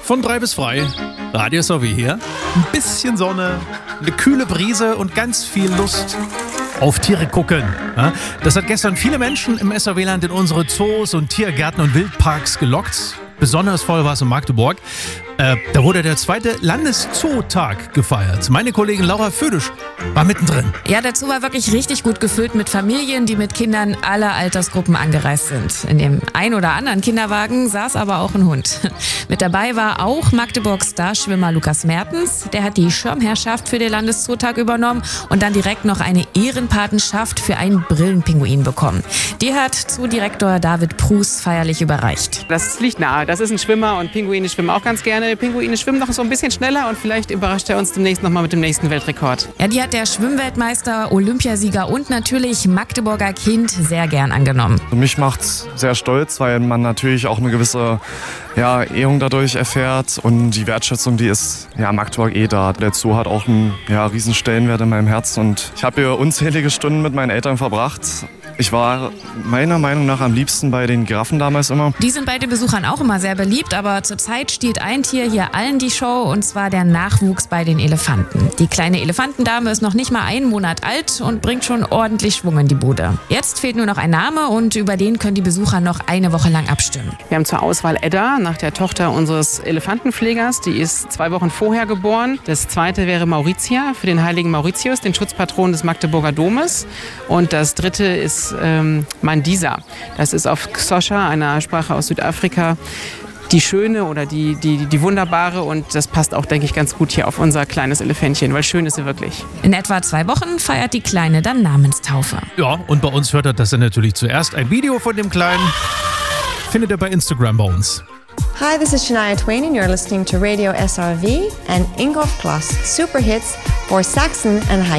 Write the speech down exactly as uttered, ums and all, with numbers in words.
Von drei bis frei. Radio S R W hier. Ein bisschen Sonne, eine kühle Brise und ganz viel Lust auf Tiere gucken. Ja, das hat gestern viele Menschen im S R W-Land in unsere Zoos und Tiergärten und Wildparks gelockt. Besonders voll war es in Magdeburg. Äh, da wurde der zweite Landeszootag gefeiert. Meine Kollegin Laura Födisch war mittendrin. Ja, der Zoo war wirklich richtig gut gefüllt mit Familien, die mit Kindern aller Altersgruppen angereist sind. In dem ein oder anderen Kinderwagen saß aber auch ein Hund. Mit dabei war auch Magdeburgs Starschwimmer Lukas Mertens. Der hat die Schirmherrschaft für den Landeszootag übernommen und dann direkt noch eine Ehrenpatenschaft für einen Brillenpinguin bekommen. Die hat Zoodirektor David Prus feierlich überreicht. Das liegt nahe. Das ist ein Schwimmer und Pinguine schwimmen auch ganz gerne. Pinguine schwimmen noch so ein bisschen schneller und vielleicht überrascht er uns demnächst nochmal mit dem nächsten Weltrekord. Ja, die hat der Schwimmweltmeister, Olympiasieger und natürlich Magdeburger Kind sehr gern angenommen. Mich macht's sehr stolz, weil man natürlich auch eine gewisse ja, Ehrung dadurch erfährt und die Wertschätzung, die ist ja Magdeburg eh da. Der Zoo hat auch einen ja, riesen Stellenwert in meinem Herz und ich habe hier unzählige Stunden mit meinen Eltern verbracht. Ich war meiner Meinung nach am liebsten bei den Giraffen damals immer. Die sind bei den Besuchern auch immer sehr beliebt, aber zurzeit stiehlt ein Tier hier allen die Show und zwar der Nachwuchs bei den Elefanten. Die kleine Elefantendame ist noch nicht mal einen Monat alt und bringt schon ordentlich Schwung in die Bude. Jetzt fehlt nur noch ein Name und über den können die Besucher noch eine Woche lang abstimmen. Wir haben zur Auswahl Edda, nach der Tochter unseres Elefantenpflegers. Die ist zwei Wochen vorher geboren. Das zweite wäre Mauritia für den heiligen Mauritius, den Schutzpatron des Magdeburger Domes. Und das dritte ist ähm, Mandisa. Das ist auf Xhosa, einer Sprache aus Südafrika, die schöne oder die, die, die wunderbare. Und das passt auch, denke ich, ganz gut hier auf unser kleines Elefantchen, weil schön ist sie wirklich. In etwa zwei Wochen feiert die Kleine dann Namenstaufe. Ja, und bei uns hört er das dann natürlich zuerst. Ein Video von dem Kleinen findet ihr bei Instagram bei uns. Hi, this is Shania Twain and you're listening to Radio S R W and Ingolf Kloss Super Hits for Saxon and High